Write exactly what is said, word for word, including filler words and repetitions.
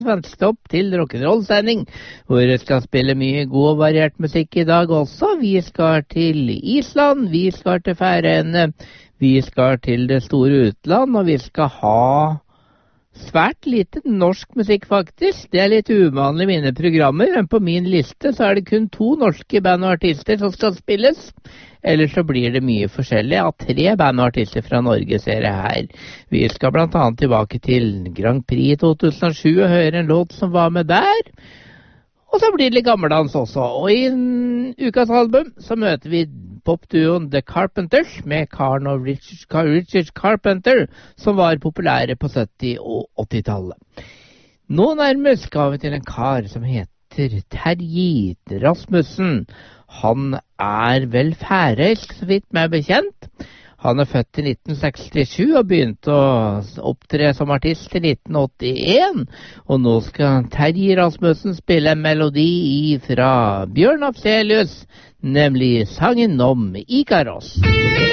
Stopp til rock'n'roll-sending, hvor vi skal spille mye god og variert musikk i dag også. Vi skal til Island, vi skal til Færøyene, vi skal til det store utland, og vi skal ha svært lite norsk musikk faktisk. Det er litt uvanlig i mine programmer, men på min liste så er det kun to norske band og artister som skal spilles. Ellers så blir det mye forskjellig av tre band og artister fra Norge, ser jeg her. Vi skal blant annet tilbake til Grand Prix to tusen og sju og høre en låt som var med der. Og så blir det litt gammeldans også. Og i ukas album så møter vi popduoen The Carpenters med Karen og Richard, Richard Carpenter, som var populære på sytti- og åttitallet. Nå nærmest skal vi til en kar som heter Terje Rasmussen. Han er vel færøysk, så vidt meg bekjent. Han er født i nitten sekstisju og begynte å opptre som artist i nitten åttien. Og nå skal Terje Rasmussen spille en melodi fra Bjørn Afzelius, nemlig sangen om Ikaros.